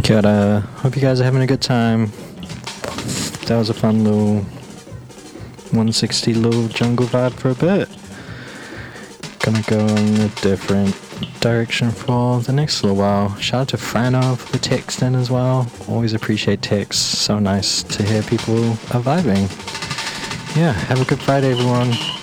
Hope you guys are having a good time. That was a fun little 160 little jungle vibe for a bit. Gonna go in a different direction for the next little while. Shout out to Frano for the text in as well. Always appreciate texts. So nice to hear people are vibing. Yeah, have a good Friday, everyone.